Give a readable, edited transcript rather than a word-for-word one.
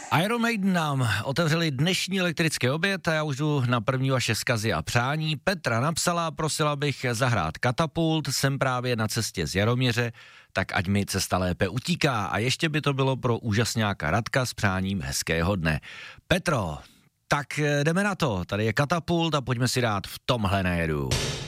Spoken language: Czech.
Iron Maiden nám otevřeli dnešní elektrický oběd a já už jdu na první vaše vzkazy a přání. Petra napsala, prosila bych zahrát Katapult, jsem právě na cestě z Jaroměře, tak ať mi cesta lépe utíká a ještě by to bylo pro úžasňáka Radka s přáním hezkého dne. Petro, tak jdeme na to, tady je Katapult a pojďme si dát V tomhle nejedu.